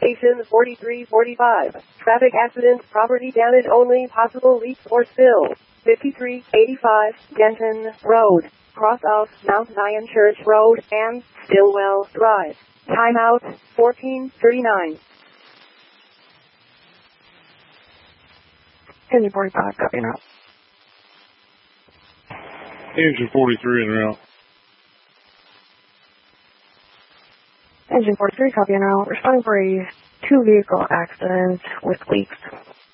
Station 4345. Traffic accident, property damage only, possible leaks or spill. 5385 Denton Road. Cross of Mount Zion Church Road and Stillwell Drive. Timeout 14:39. Engine 45, copy and route. Engine 43 en route. Engine 43, copy and route. Responding for a two-vehicle accident with leaks.